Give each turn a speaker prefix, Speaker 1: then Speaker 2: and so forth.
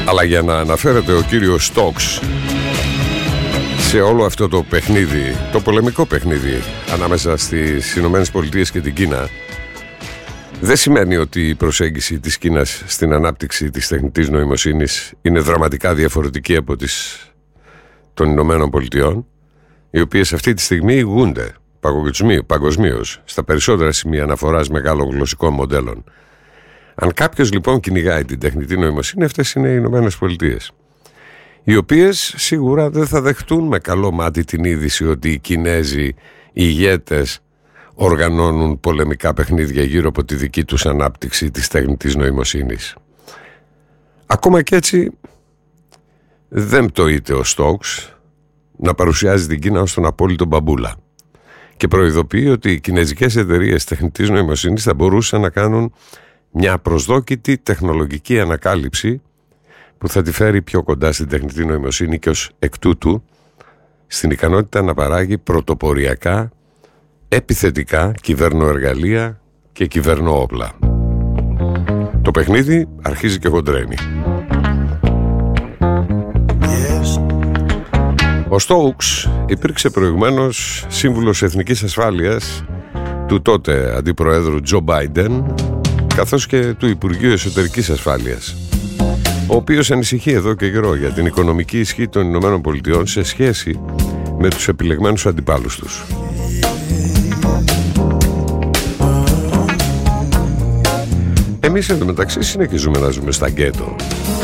Speaker 1: Αλλά για να αναφέρεται ο κύριος Στόξ σε όλο αυτό το παιχνίδι, το πολεμικό παιχνίδι ανάμεσα στις Ηνωμένες Πολιτείες και την Κίνα, δεν σημαίνει ότι η προσέγγιση της Κίνας στην ανάπτυξη της τεχνητής νοημοσύνης είναι δραματικά διαφορετική από των Ηνωμένων Πολιτειών, οι οποίες αυτή τη στιγμή ηγούνται παγκοσμίως στα περισσότερα σημεία αναφοράς μεγάλων γλωσσικών μοντέλων. Αν κάποιος λοιπόν κυνηγάει την τεχνητή νοημοσύνη, αυτές είναι οι Ηνωμένες Πολιτείες, οι οποίες σίγουρα δεν θα δεχτούν με καλό μάτι την είδηση ότι οι Κινέζοι ηγέτες οργανώνουν πολεμικά παιχνίδια γύρω από τη δική τους ανάπτυξη της τεχνητής νοημοσύνης. Ακόμα και έτσι δεν πτωείται ο Στόξ να παρουσιάζει την Κίνα ως τον απόλυτο μπαμπούλα και προειδοποιεί ότι οι κινέζικες εταιρείες τεχνητής νοημοσύνης θα μπορούσαν να κάνουν μια προσδόκητη τεχνολογική ανακάλυψη που θα τη φέρει πιο κοντά στην τεχνητή νοημοσύνη και ως εκ τούτου στην ικανότητα να παράγει πρωτοποριακά επιθετικά κυβερνοεργαλεία και κυβερνοόπλα. Το παιχνίδι αρχίζει και χοντρένει. Ο Στόουξ υπήρξε προηγουμένως σύμβουλος εθνικής ασφάλειας του τότε αντιπροέδρου Τζο Μπάιντεν, καθώς και του Υπουργείου Εσωτερικής Ασφάλειας, ο οποίος ανησυχεί εδώ και καιρό για την οικονομική ισχύ των Ηνωμένων Πολιτειών σε σχέση με τους επιλεγμένους αντιπάλους τους. Εμείς εντωμεταξύ συνεχίζουμε να ζούμε στα γκέτο.